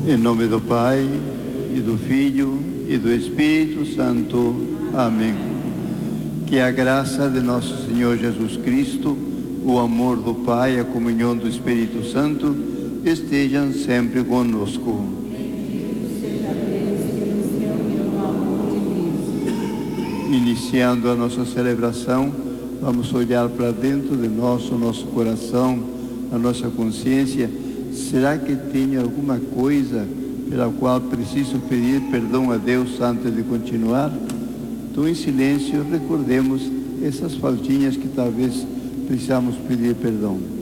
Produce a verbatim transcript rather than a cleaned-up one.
Em nome do Pai, e do Filho, e do Espírito Santo. Amém. Que a graça de nosso Senhor Jesus Cristo, o amor do Pai e a comunhão do Espírito Santo estejam sempre conosco. Iniciando a nossa celebração, vamos olhar para dentro de nós, o nosso coração, a nossa consciência. Será que tem alguma coisa pela qual preciso pedir perdão a Deus antes de continuar? Então, em silêncio, recordemos essas faltinhas que talvez precisamos pedir perdão.